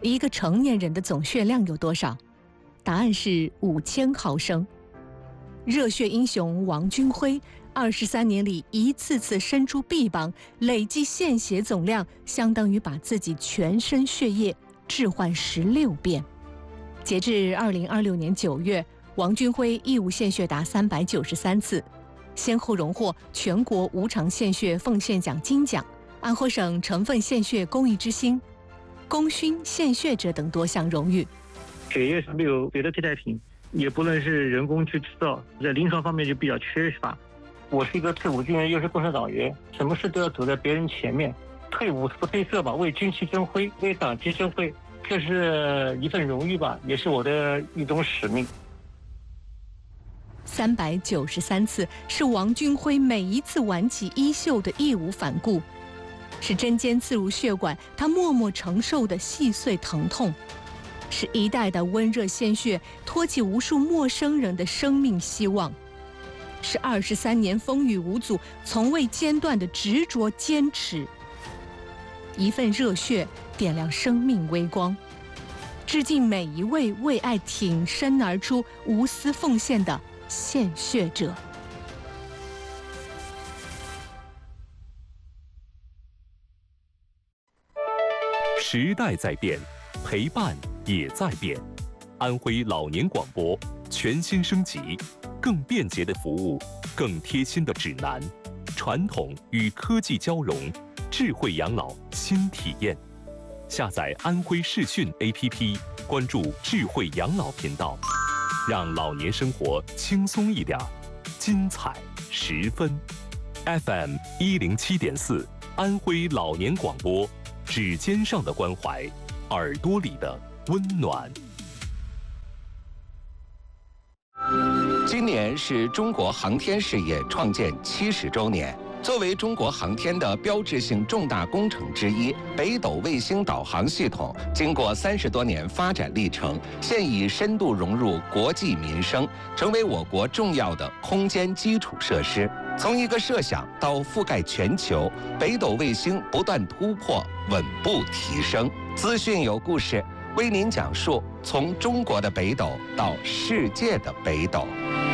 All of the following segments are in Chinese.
一个成年人的总血量有多少？答案是5000毫升。热血英雄王军辉23年里一次次伸出臂膀，累计献血总量相当于把自己全身血液置换16遍。截至2026年9月，王军辉义务献血达393次，先后荣获全国无偿献血奉献奖金奖、安徽省成分献血公益之星、功勋献血者等多项荣誉。 血液是没有别的替代品，也不能是人工去制造，在临床方面就比较缺乏。我是一个退伍军人，又是共产党员，什么事都要走在别人前面。退伍不褪色吧，为军旗争辉，为党旗争辉，这是一份荣誉吧，也是我的一种使命。 393次是王军辉每一次挽起衣袖的义无反顾，是针尖刺入血管，他默默承受的细碎疼痛，是一代的温热鲜血托起无数陌生人的生命希望，是23年风雨无阻从未间断的执着坚持。一份热血点亮生命微光，致敬每一位为爱挺身而出无私奉献的献血者。 时代在变，陪伴也在变。安徽老年广播全新升级，更便捷的服务，更贴心的指南，传统与科技交融，智慧养老新体验。下载安徽视讯 APP， 关注智慧养老频道，让老年生活轻松一点，精彩10分。FM 107.4，安徽老年广播，指尖上的关怀，耳朵里的温暖。 今年是中国航天事业创建70周年。作为中国航天的标志性重大工程之一，北斗卫星导航系统经过30多年发展历程，现已深度融入国计民生，成为我国重要的空间基础设施。从一个设想到覆盖全球，北斗卫星不断突破，稳步提升。资讯有故事，为您讲述从中国的北斗到世界的北斗。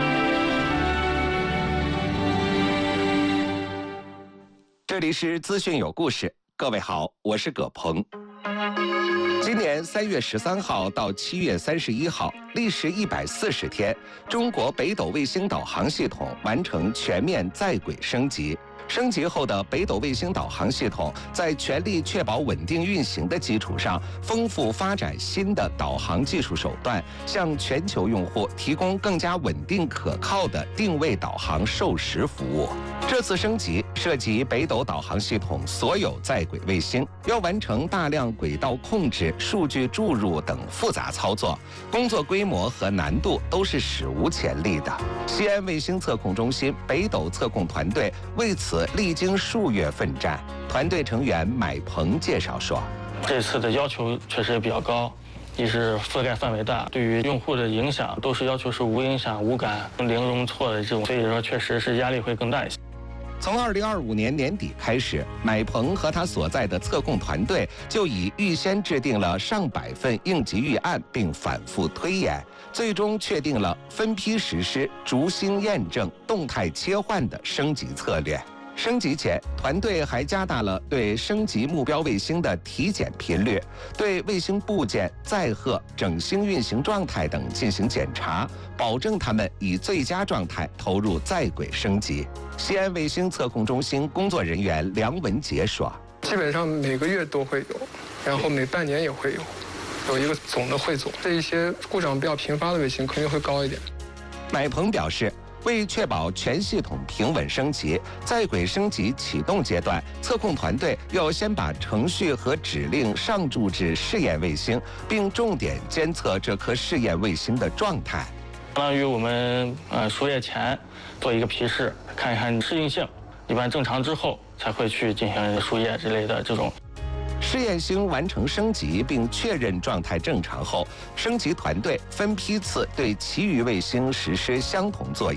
这里是资讯有故事，各位好，我是葛鹏。今年3月13号到7月31号，历时140天，中国北斗卫星导航系统完成全面在轨升级。升级后的北斗卫星导航系统，在全力确保稳定运行的基础上，丰富发展新的导航技术手段，向全球用户提供更加稳定可靠的定位导航授时服务。这次升级涉及北斗导航系统所有在轨卫星，要完成大量轨道控制、数据注入等复杂操作，工作规模和难度都是史无前例的。西安卫星测控中心北斗测控团队为此历经数月奋战。团队成员买鹏介绍说：“ 这次的要求确实也比较高，一是覆盖范围大，对于用户的影响都是要求是无影响、无感、零容错的这种，所以说确实是压力会更大一些。” 从2025年年底开始，买鹏和他所在的测控团队就已预先制定了上百份应急预案，并反复推演，最终确定了分批实施、逐星验证、动态切换的升级策略。升级前，团队还加大了对升级目标卫星的体检频率，对卫星部件、载荷、整星运行状态等进行检查，保证它们以最佳状态投入在轨升级。西安卫星测控中心工作人员梁文杰说：“ 基本上每个月都会有，然后每半年也会有一个总的汇总。这一些故障比较频发的卫星肯定会高一点。” 买鹏表示，为确保全系统平稳升级，在轨升级启动阶段，测控团队要先把程序和指令上注至试验卫星，并重点监测这颗试验卫星的状态。 相当于我们输液前做一个皮试，看一看适应性，一般正常之后才会去进行输液之类的这种。 试验星完成升级并确认状态正常后，升级团队分批次对其余卫星实施相同作业。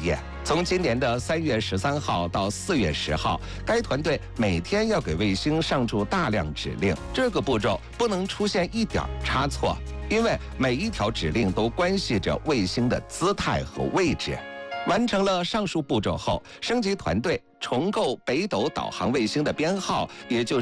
从今年的3月13号到4月10号，该团队每天要给卫星上注大量指令，这个步骤不能出现一点差错，因为每一条指令都关系着卫星的姿态和位置。完成了上述步骤后，升级团队重构北斗导航卫星的编号，也就是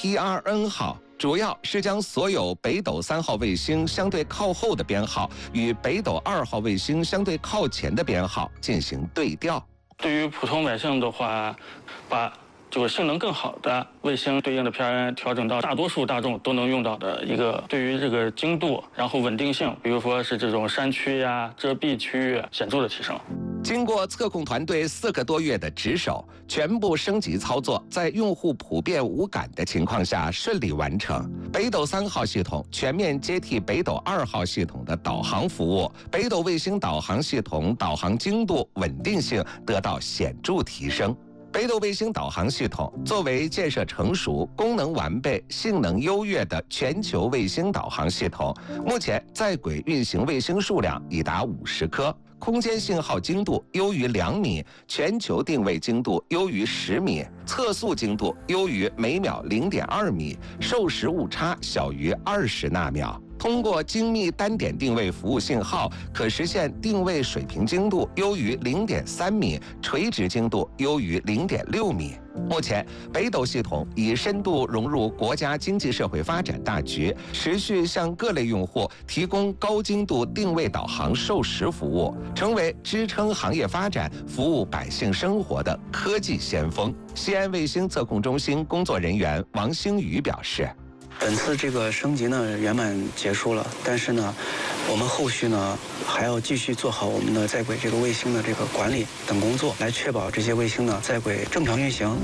PRN 号。主要是将所有北斗3号卫星相对靠后的编号与北斗2号卫星相对靠前的编号进行对调。 对于普通百姓的话，把就是性能更好的卫星对应的 PRN 调整到大多数大众都能用到的一个，对于这个精度，然后稳定性，比如说是这种山区呀、遮蔽区域显著的提升。 经过测控团队4个多月的值守，全部升级操作在用户普遍无感的情况下顺利完成。北斗3号系统全面接替北斗2号系统的导航服务，北斗卫星导航系统导航精度、稳定性得到显著提升。北斗卫星导航系统作为建设成熟、功能完备、性能优越的全球卫星导航系统，目前在轨运行卫星数量已达50颗。空间信号精度优于2米，全球定位精度优于10米，测速精度优于每秒0.2米，授时误差小于20纳秒。通过精密单点定位服务信号，可实现定位水平精度优于0.3米，垂直精度优于0.6米。目前，北斗系统已深度融入国家经济社会发展大局，持续向各类用户提供高精度定位导航授时服务，成为支撑行业发展、服务百姓生活的科技先锋。西安卫星测控中心工作人员王星宇表示。 本次这个升级呢圆满结束了，但是呢，我们后续呢还要继续做好我们的在轨这个卫星的这个管理等工作，来确保这些卫星呢在轨正常运行。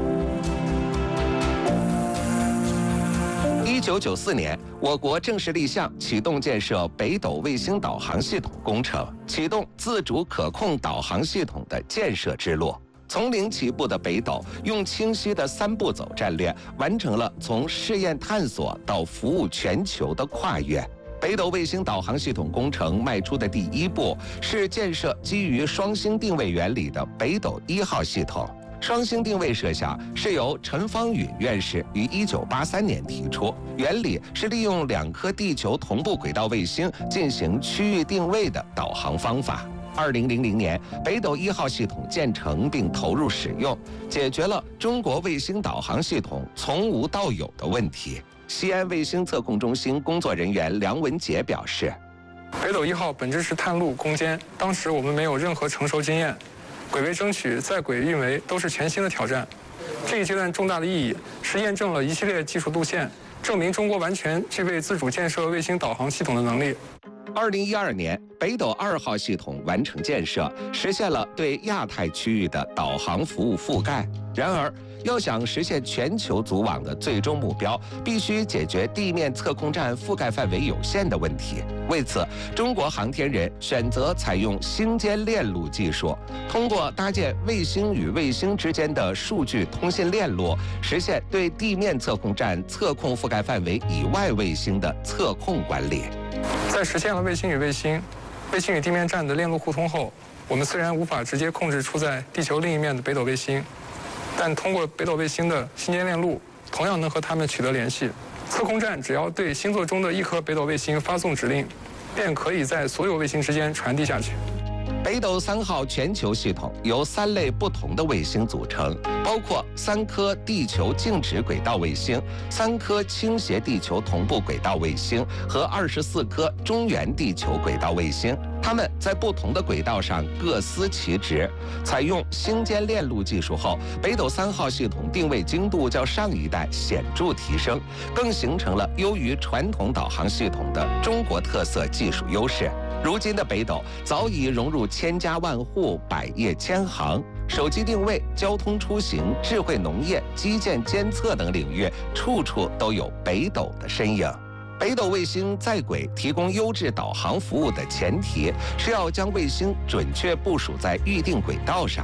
1994年，我国正式立项启动建设北斗卫星导航系统工程，启动自主可控导航系统的建设之路。从零起步的北斗，用清晰的3步走战略，完成了从试验探索到服务全球的跨越。北斗卫星导航系统工程迈出的第一步，是建设基于双星定位原理的北斗1号系统。双星定位设想是由陈方允院士于1983年提出，原理是利用2颗地球同步轨道卫星进行区域定位的导航方法。2000年，北斗1号系统建成并投入使用，解决了中国卫星导航系统从无到有的问题。西安卫星测控中心工作人员梁文杰表示， 北斗1号本质是探路攻坚，当时我们没有任何成熟经验，轨位争取、在轨运维都是全新的挑战。这一阶段重大的意义是验证了一系列技术路线，证明中国完全具备自主建设卫星导航系统的能力。 2012年，北斗2号系统完成建设，实现了对亚太区域的导航服务覆盖。然而，要想实现全球组网的最终目标，必须解决地面测控站覆盖范围有限的问题。为此，中国航天人选择采用星间链路技术，通过搭建卫星与卫星之间的数据通信链路，实现对地面测控站测控覆盖范围以外卫星的测控管理。 在实现了卫星与卫星、卫星与地面站的链路互通后，我们虽然无法直接控制处在地球另一面的北斗卫星，但通过北斗卫星的星间链路，同样能和它们取得联系。测控站只要对星座中的一颗北斗卫星发送指令，便可以在所有卫星之间传递下去。 北斗3号全球系统由3类不同的卫星组成，包括3颗地球静止轨道卫星、3颗倾斜地球同步轨道卫星和24颗中原地球轨道卫星。它们在不同的轨道上各司其职。采用星间链路技术后，北斗3号系统定位精度较上一代显著提升，更形成了优于传统导航系统的中国特色技术优势。如今的北斗早已融入千家万户、百业千行，手机定位、交通出行、智慧农业、基建监测等领域，处处都有北斗的身影。北斗卫星在轨提供优质导航服务的前提是要将卫星准确部署在预定轨道上。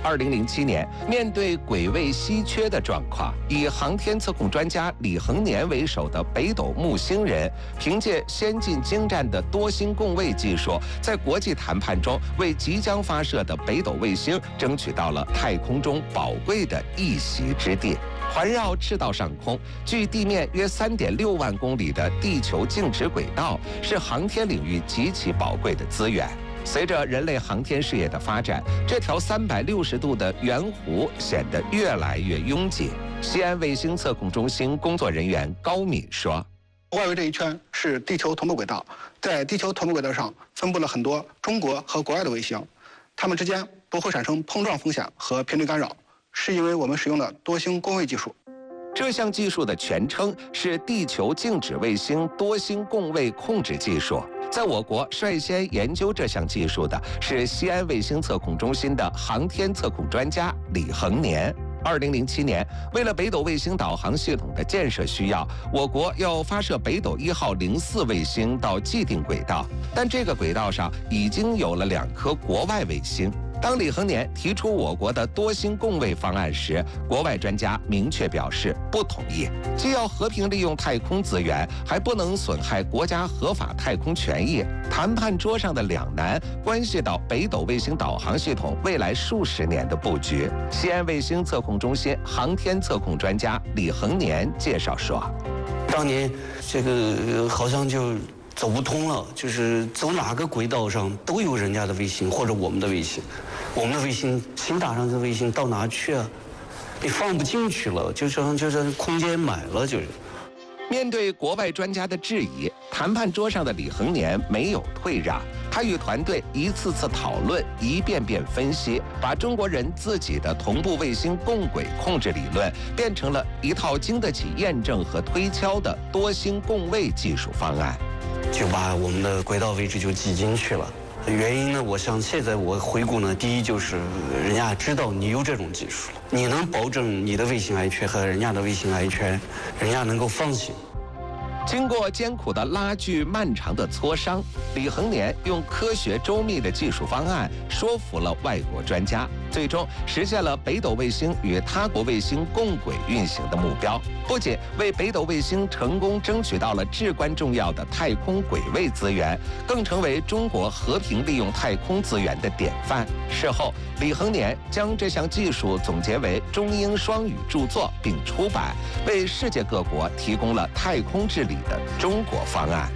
2007年，面对轨位稀缺的状况，以航天测控专家李恒年为首的北斗木星人，凭借先进精湛的多星共卫技术，在国际谈判中为即将发射的北斗卫星争取到了太空中宝贵的一席之地。环绕赤道上空，距地面约3.6万公里的地球静止轨道，是航天领域极其宝贵的资源。随着人类航天事业的发展，这条360度的圆弧显得越来越拥挤。西安卫星测控中心工作人员高敏说：“ 外围这一圈是地球同步轨道，在地球同步轨道上分布了很多中国和国外的卫星，它们之间不会产生碰撞风险和频率干扰，是因为我们使用了多星共卫技术。” 这项技术的全称是地球静止卫星多星共卫控制技术。在我国率先研究这项技术的是西安卫星测控中心的航天测控专家李恒年。2007年，为了北斗卫星导航系统的建设需要，我国要发射北斗1号04卫星到既定轨道，但这个轨道上已经有了2颗国外卫星。当李恒年提出我国的多星共卫方案时，国外专家明确表示不同意，既要和平利用太空资源，还不能损害国家合法太空权益。谈判桌上的两难关系到北斗卫星导航系统未来数十年的布局。西安卫星测控中心航天测控专家李恒年介绍说：“ 当年这个好像就走不通了，就是走哪个轨道上都有人家的卫星或者我们的卫星，我们的卫星新打上的卫星到哪去啊？你放不进去了，就是空间满了，就是。” 面对国外专家的质疑，谈判桌上的李恒年没有退让，他与团队一次次讨论，一遍遍分析，把中国人自己的同步卫星共轨控制理论变成了一套经得起验证和推敲的多星共卫技术方案， 就把我们的轨道位置就挤进去了。原因呢，我想现在我回顾呢，第一就是人家知道你有这种技术了，你能保证你的卫星安全和人家的卫星安全，人家能够放心。 经过艰苦的拉锯、漫长的磋商，李恒年用科学周密的技术方案说服了外国专家，最终实现了北斗卫星与他国卫星共轨运行的目标。不仅为北斗卫星成功争取到了至关重要的太空轨位资源，更成为中国和平利用太空资源的典范。事后，李恒年将这项技术总结为中英双语著作并出版，为世界各国提供了太空治理的中国方案。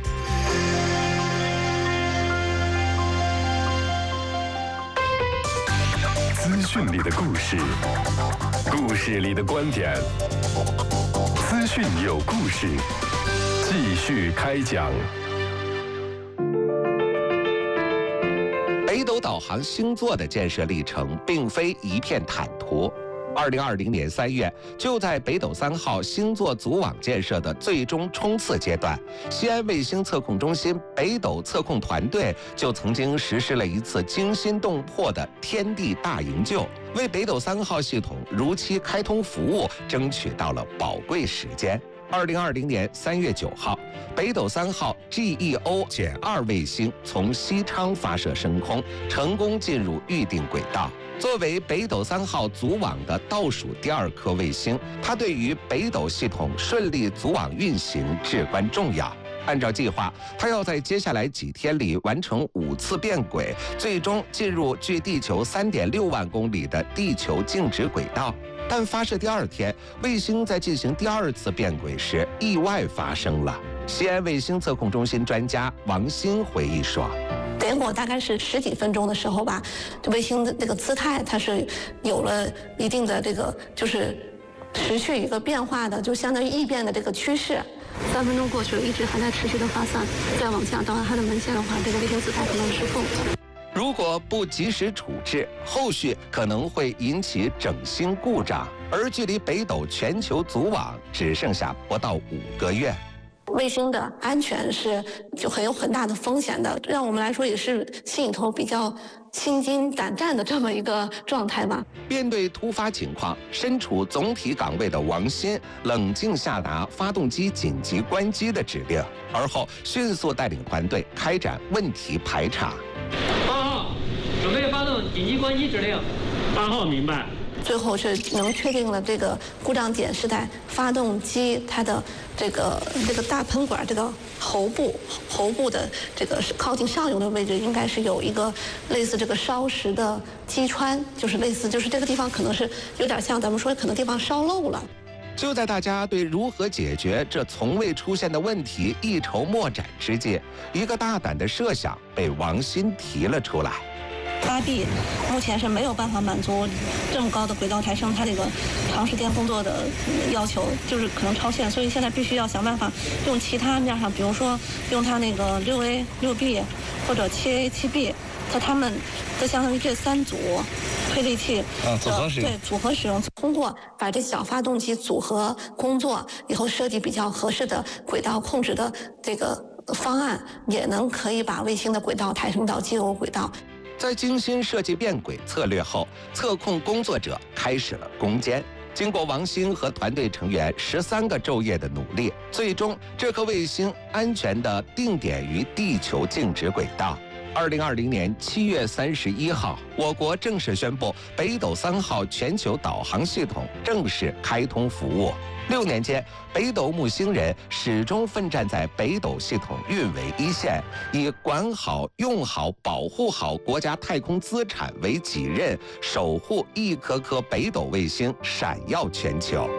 资讯里的故事，故事里的观点，资讯有故事，继续开讲。 北斗导航星座的建设历程并非一片坦途。2020年3月，就在北斗3号星座组网建设的最终冲刺阶段，西安卫星测控中心北斗测控团队就曾经实施了一次惊心动魄的天地大营救，为北斗3号系统如期开通服务争取到了宝贵时间。2020年3月9号，北斗3号 GEO-2 卫星从西昌发射升空，成功进入预定轨道。作为北斗3号组网的倒数第2颗卫星，它对于北斗系统顺利组网运行至关重要。按照计划，它要在接下来几天里完成5次变轨，最终进入距地球3.6万公里的地球静止轨道。但发射第2天，卫星在进行第2次变轨时，意外发生了。西安卫星测控中心专家王鑫回忆说：“ 结果大概是10几分钟的时候吧，这卫星的这个姿态它是有了一定的这个就是持续一个变化的，就相当于异变的这个趋势。3分钟过去了，一直还在持续的发散，再往下到它的门线的话，这个卫星姿态可能失控。 如果不及时处置，后续可能会引起整星故障，而距离北斗全球组网只剩下不到5个月。” 卫星的安全是就很有很大的风险的，让我们来说也是心里头比较心惊胆战的这么一个状态吧。 面对突发情况，身处总体岗位的王鑫冷静下达发动机紧急关机的指令，而后迅速带领团队开展问题排查。 8号，准备发动紧急关机指令。 8号明白。 最后是能确定了这个故障点是在发动机它的这个大喷管这个喉部的这个靠近上游的位置，应该是有一个类似这个烧蚀的击穿，就是类似就是这个地方可能是有点像咱们说可能地方烧漏了。 就在大家对如何解决这从未出现的问题一筹莫展之际，一个大胆的设想被王鑫提了出来。 发地目前是没有办法满足这么高的轨道抬升它这个长时间工作的要求，就是可能超限，所以现在必须要想办法用其他面上，比如说用它那个6A、6B 或者7A、7B， 它们就相当于这3组推力器组合使用， 对，组合使用，通过把这小发动机组合工作以后，设计比较合适的轨道控制的这个方案，也能可以把卫星的轨道抬升到机油轨道。 在精心设计变轨策略后，测控工作者开始了攻坚。经过王鑫和团队成员13个昼夜的努力，最终这颗卫星安全地定点于地球静止轨道。2020年7月31号，我国正式宣布北斗3号全球导航系统正式开通服务。6年间，北斗木星人始终奋战在北斗系统运维一线，以管好、用好、保护好国家太空资产为己任，守护一颗颗北斗卫星闪耀全球。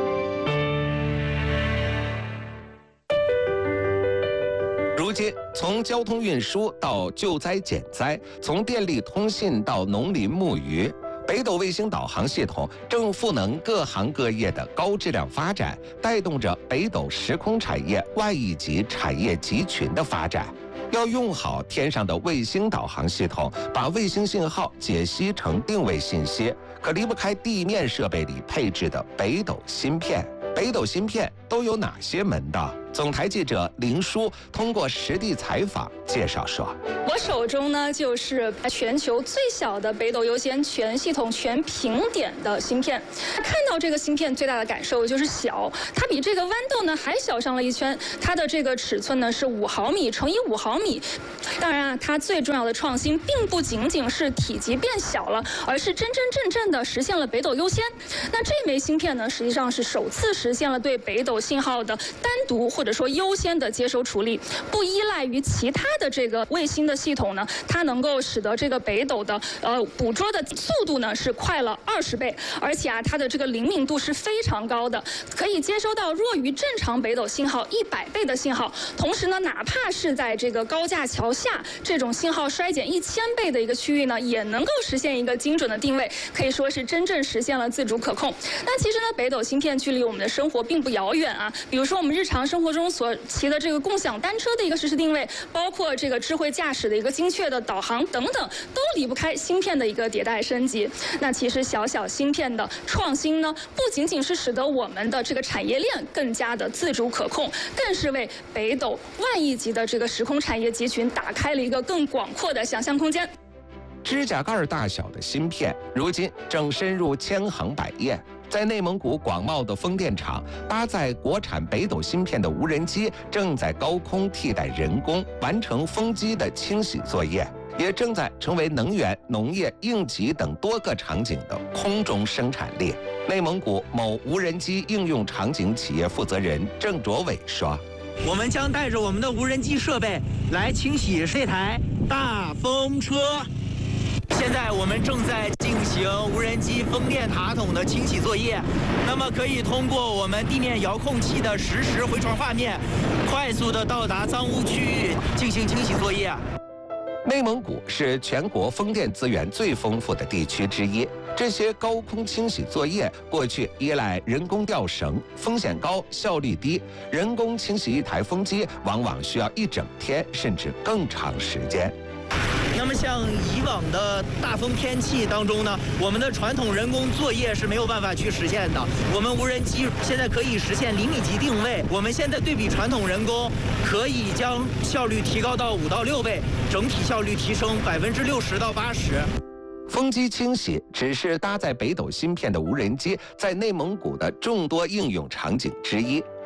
如今，从交通运输到救灾减灾，从电力通信到农林牧渔，北斗卫星导航系统正赋能各行各业的高质量发展，带动着北斗时空产业万亿级产业集群的发展。要用好天上的卫星导航系统，把卫星信号解析成定位信息，可离不开地面设备里配置的北斗芯片。北斗芯片都有哪些门道？总台记者林舒通过实地采访介绍说， 我手中呢就是全球最小的北斗优先全系统全平点的芯片。看到这个芯片最大的感受就是小，它比这个豌豆呢还小上了一圈。它的这个尺寸呢是5毫米乘以5毫米。当然啊，它最重要的创新并不仅仅是体积变小了，而是真真正正的实现了北斗优先。那这枚芯片呢，实际上是首次实现了对北斗信号的单独或者说优先的接收处理，不依赖于其他的这个卫星的系统呢，它能够使得这个北斗的捕捉的速度呢是快了20倍，而且啊，它的这个灵敏度是非常高的，可以接收到弱于正常北斗信号100倍的信号。同时呢，哪怕是在这个高架桥下这种信号衰减1000倍的一个区域呢，也能够实现一个精准的定位，可以说是真正实现了自主可控。那其实呢，北斗芯片距离我们的生活并不遥远啊，比如说我们日常生活中所骑的这个共享单车的一个实时定位，包括这个智慧驾驶的一个精确的导航等等，都离不开芯片的一个迭代升级。那其实小芯片的创新呢，不仅仅是使得我们的这个产业链更加的自主可控，更是为北斗万亿级的这个时空产业集群打开了一个更广阔的想象空间。 指甲盖大小的芯片，如今正深入千行百业。在内蒙古广袤的风电场，搭载国产北斗芯片的无人机正在高空替代人工，完成风机的清洗作业，也正在成为能源、农业、应急等多个场景的空中生产力。内蒙古某无人机应用场景企业负责人郑卓伟说：“ 我们将带着我们的无人机设备来清洗这台大风车。现在我们正在进行无人机风电塔筒的清洗作业，那么可以通过我们地面遥控器的实时回传画面，快速的到达脏污区域进行清洗作业。” 内蒙古是全国风电资源最丰富的地区之一，这些高空清洗作业过去依赖人工吊绳，风险高，效率低。人工清洗一台风机往往需要1整天甚至更长时间。 那么像以往的大风天气当中呢，我们的传统人工作业是没有办法去实现的。我们无人机现在可以实现厘米级定位，我们现在对比传统人工，可以将效率提高到5到6倍，整体效率提升60%到80%。 风机清洗只是搭载北斗芯片的无人机在内蒙古的众多应用场景之一。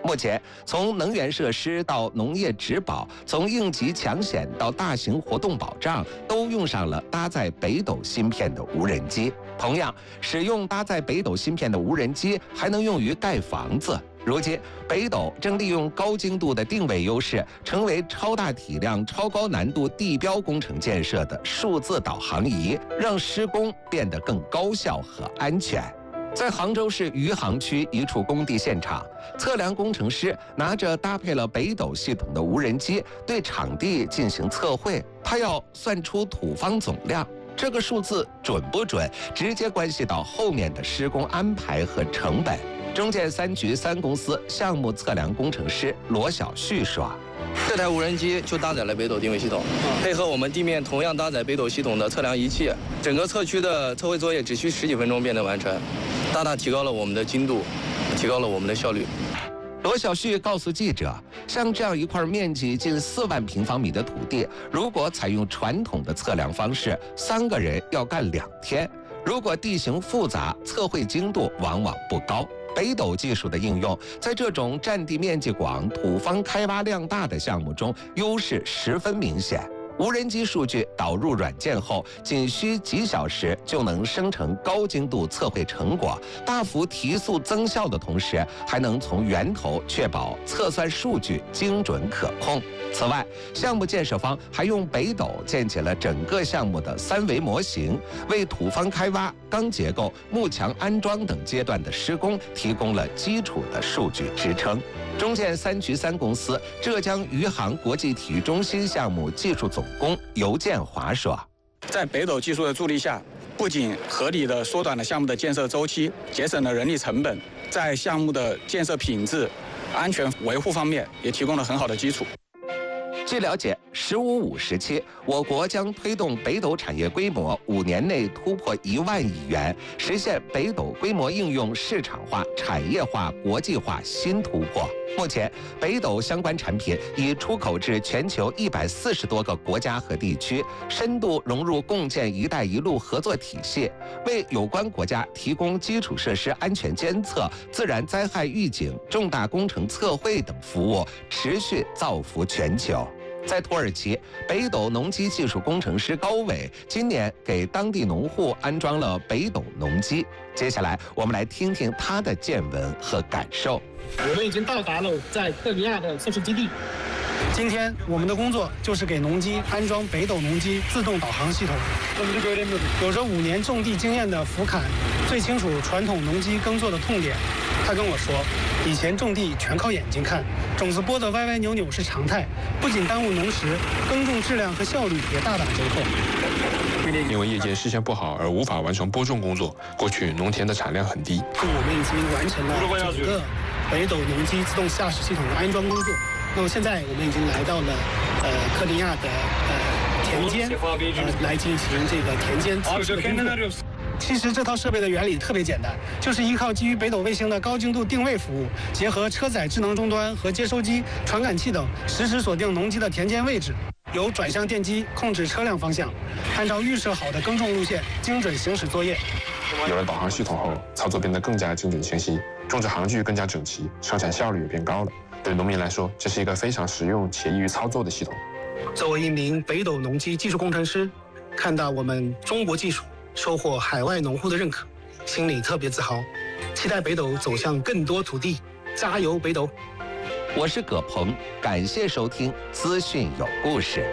目前，从能源设施到农业植保，从应急抢险到大型活动保障，都用上了搭载北斗芯片的无人机。同样，使用搭载北斗芯片的无人机还能用于盖房子。如今，北斗正利用高精度的定位优势，成为超大体量、超高难度地标工程建设的数字导航仪，让施工变得更高效和安全。在杭州市余杭区一处工地现场，测量工程师拿着搭配了北斗系统的无人机，对场地进行测绘。他要算出土方总量，这个数字准不准，直接关系到后面的施工安排和成本。中建3局3公司项目测量工程师罗小旭说：“ 这台无人机就搭载了北斗定位系统，配合我们地面同样搭载北斗系统的测量仪器，整个测区的测绘作业只需10几分钟便能完成，大大提高了我们的精度，提高了我们的效率。” 罗小旭告诉记者，像这样一块面积近4万平方米的土地，如果采用传统的测量方式，3个人要干2天；如果地形复杂，测绘精度往往不高。北斗技术的应用，在这种占地面积广、土方开挖量大的项目中，优势十分明显。无人机数据导入软件后，仅需几小时就能生成高精度测绘成果，大幅提速增效的同时，还能从源头确保测算数据精准可控。此外，项目建设方还用北斗建起了整个项目的3维模型，为土方开挖、钢结构、幕墙安装等阶段的施工提供了基础的数据支撑。中建3局3公司浙江余杭国际体育中心项目技术总工尤建华说：“ 在北斗技术的助力下，不仅合理的缩短了项目的建设周期，节省了人力成本，在项目的建设品质、安全维护方面也提供了很好的基础。” 据了解，“15+5”时期，我国将推动北斗产业规模5年内突破1万亿元，实现北斗规模应用市场化、产业化、国际化新突破。目前，北斗相关产品已出口至全球140多个国家和地区，深度融入共建“一带一路”合作体系，为有关国家提供基础设施安全监测、自然灾害预警、重大工程测绘等服务，持续造福全球。在土耳其，北斗农机技术工程师高伟今年给当地农户安装了北斗农机。接下来，我们来听听他的见闻和感受。 我们已经到达了在克里亚的测试基地。 今天我们的工作就是给农机安装北斗农机自动导航系统。有着5年种地经验的福坎最清楚传统农机耕作的痛点。他跟我说，以前种地全靠眼睛看，种子播得歪歪扭扭是常态，不仅耽误农时，耕种质量和效率也大打折扣。 因为业界视线不好而无法完成播种工作，过去农田的产量很低。 我们已经完成了整个北斗农机自动驾驶系统的安装工作。那么现在我们已经来到了克里亚的田间，来进行这个田间测试的工作。其实这套设备的原理特别简单，就是依靠基于北斗卫星的高精度定位服务，结合车载智能终端和接收机、传感器等，实时锁定农机的田间位置，由转向电机控制车辆方向，按照预设好的耕种路线精准行驶作业。 有了导航系统后，操作变得更加精准清晰，种植行距更加整齐，生产效率也变高了。对农民来说，这是一个非常实用且易于操作的系统。 作为一名北斗农机技术工程师，看到我们中国技术收获海外农户的认可，心里特别自豪，期待北斗走向更多土地，加油北斗！ 我是葛鹏，感谢收听资讯有故事。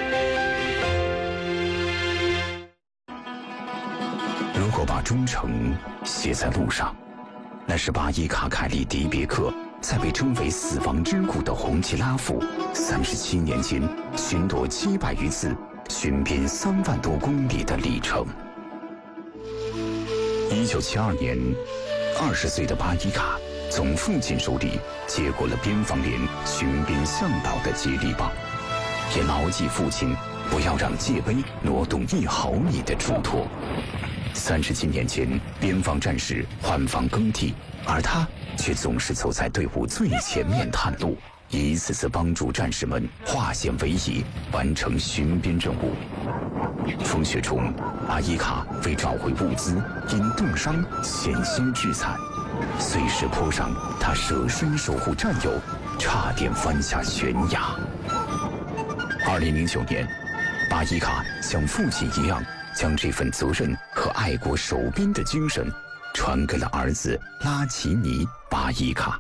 如果把忠诚写在路上，那是巴伊卡凯利迪别克在被称为死亡之谷的红旗拉夫37年间巡逻700余次，巡边3万多公里的历程。1972年，20岁的巴伊卡从父亲手里接过了边防连巡边向导的接力棒，也牢记父亲不要让界碑挪动1毫米的嘱托。37年前，边防战士换防更替，而他却总是走在队伍最前面探路，一次次帮助战士们化险为夷，完成巡边任务。风雪中，巴伊卡为找回物资，因冻伤险些致残。 碎石坡上，他舍身守护战友，差点翻下悬崖。2009年，巴依卡像父亲一样，将这份责任和爱国守边的精神传给了儿子拉齐尼·巴依卡。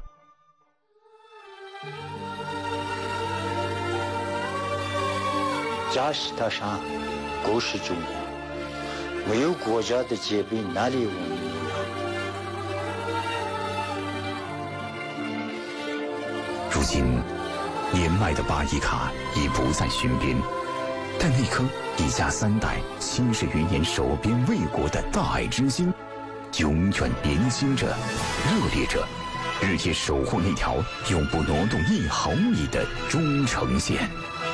家是他山，国是中国，没有国家的戒备，哪里有文明？ 如今，年迈的巴依卡已不再巡边，但那颗一家3代70余年守边卫国的大爱之心，永远年轻着，热烈着，日夜守护那条永不挪动1毫米的忠诚线。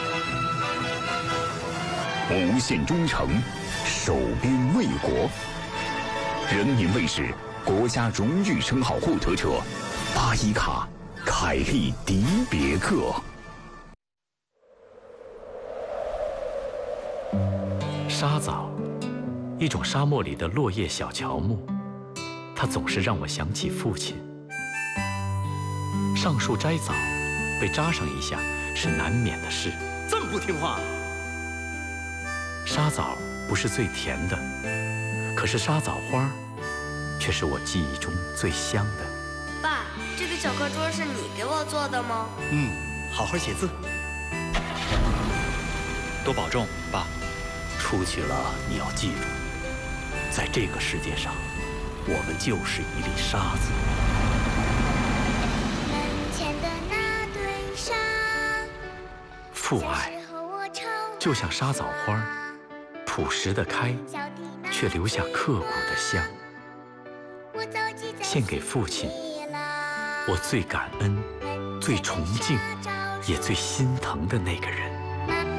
无限忠诚，守边卫国。人民卫士国家荣誉称号获得者巴依卡·凯利迪别克。 沙枣，一种沙漠里的落叶小乔木，它总是让我想起父亲。上树摘枣，被扎上一下是难免的事。 这么不听话！ 沙枣不是最甜的，可是沙枣花却是我记忆中最香的。 爸，这个小课桌是你给我做的吗？ 好好写字，多保重，爸。 出去了你要记住，在这个世界上，我们就是一粒沙子。 门前的那堆沙， 父爱就像沙枣花，朴实的开，却留下刻骨的香。献给父亲，我最感恩、最崇敬，也最心疼的那个人。